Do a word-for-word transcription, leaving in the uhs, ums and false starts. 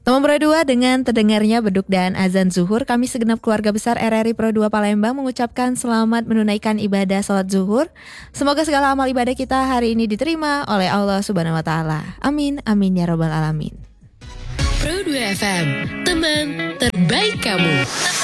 Teman Pro dua, dengan terdengarnya beduk dan azan zuhur, kami segenap keluarga besar R R I Pro dua Palembang mengucapkan selamat menunaikan ibadah salat zuhur. Semoga segala amal ibadah kita hari ini diterima oleh Allah Subhanahu wa taala. Amin, amin ya rabbal alamin. Pro dua F M, teman terbaik kamu.